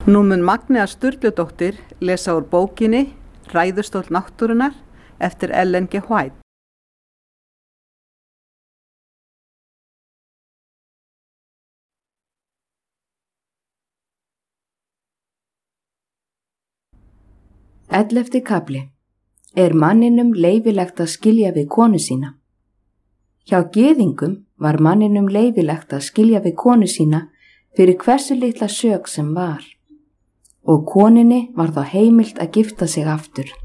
Nú mun Magnea Sturludóttir lesa úr bókinni Ræðustóll náttúrunnar eftir Ellen G. White. Ellefti kafli. Er manninum leyfilegt að skilja við konu sína? Hjá gyðingum var manninum leyfilegt að skilja við konu sína fyrir hversu litla sök sem var, og konunni var þá heimilt að gifta sig aftur.